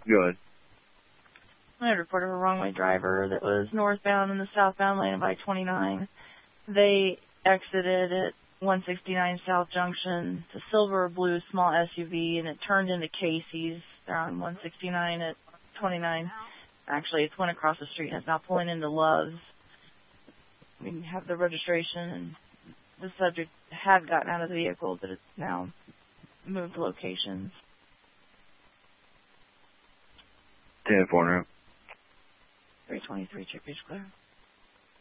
Go ahead. I had reported a wrong-way driver that was northbound in the southbound lane of I-29. They exited at 169 South Junction. It's a silver or blue small SUV, and it turned into Casey's. They're on 169 at 29. Actually, it's went across the street and it's now pulling into Love's. We have the registration, and the subject had gotten out of the vehicle, but it's now moved locations. 10-4 now. 323 Chickpeach Clear.